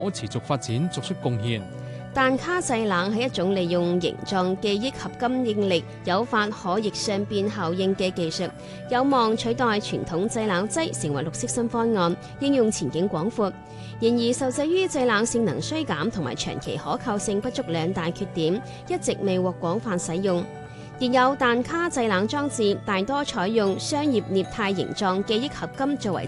可持續發展作出貢獻。 氮卡製冷係一種利用形狀記憶合金應力誘發可逆相變效應嘅技術，有望取代傳統製冷劑成為綠色新方案，應用前景廣闊。然而受制於製冷性能衰減同埋長期可靠性不足兩大缺點，一直未獲廣泛使用。現有氮卡製冷裝置大多採用商業鎳鈦形狀記憶合金作為